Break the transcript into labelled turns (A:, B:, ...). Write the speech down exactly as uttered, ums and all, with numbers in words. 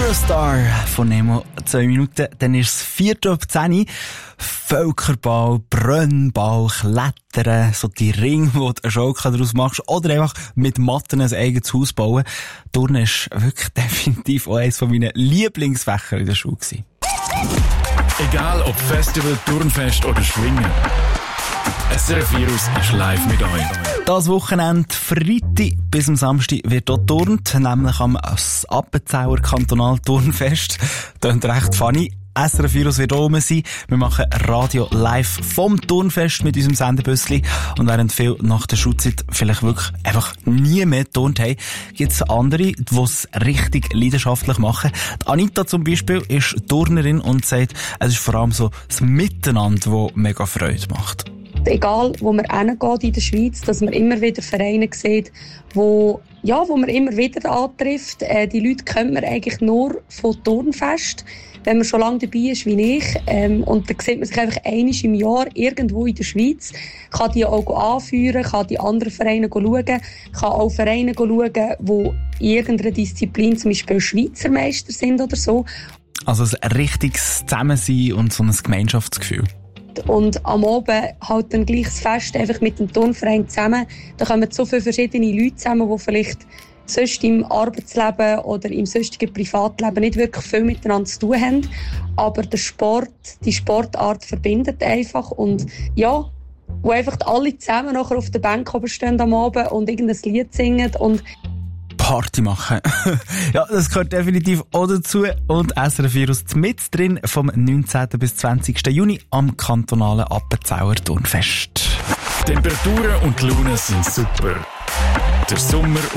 A: Eurostar von Nemo, zwei Minuten, dann ist es vierte ab zehn. Völkerball, Brennball, Klettern, so die Ringe, wo du eine Show daraus machst, oder einfach mit Matten ein eigenes Haus bauen. Turnen ist wirklich definitiv auch eines meiner Lieblingsfächer in der Schule gewesen.
B: Egal ob Festival, Turnfest oder Schwingen. S R F Virus ist live mit euch.
A: Das Wochenende, Freitag bis am Samstag, wird dort turnt, nämlich am Appenzauer Kantonal-Turnfest. Das ist recht funny. S R F Virus wird oben sein. Wir machen Radio live vom Turnfest mit unserem Sendebüssli. Und während viele nach der Schulzeit vielleicht wirklich einfach nie mehr geturnt haben, gibt es andere, die es richtig leidenschaftlich machen. Die Anita zum Beispiel ist Turnerin und sagt, es ist vor allem so das Miteinander, das mega Freude macht.
C: Egal, wo man hingeht in der Schweiz, dass man immer wieder Vereine sieht, wo, ja, wo man immer wieder antrifft. Äh, die Leute kennt man eigentlich nur von Turnfest, wenn man schon lange dabei ist wie ich. Ähm, und dann sieht man sich einfach einmal im Jahr irgendwo in der Schweiz, kann die auch anführen, kann die anderen Vereine schauen, kann auch Vereine schauen, die in irgendeiner Disziplin zum Beispiel Schweizer Meister sind oder so.
A: Also ein richtiges Zusammensein und so ein Gemeinschaftsgefühl.
C: Und am Abend halt dann gleich das Fest einfach mit dem Turnverein zusammen. Da kommen so viele verschiedene Leute zusammen, die vielleicht sonst im Arbeitsleben oder im sonstigen Privatleben nicht wirklich viel miteinander zu tun haben. Aber der Sport, die Sportart verbindet einfach. Und ja, wo einfach alle zusammen nachher auf der Bank oben stehen am Abend und irgendein Lied singen und
A: Party machen. Ja, das gehört definitiv auch dazu. Und S R F Virus mit drin vom neunzehnten bis zwanzigsten Juni am kantonalen Appenzauer Turnfest.
B: Temperaturen und die Laune sind super. Der Sommer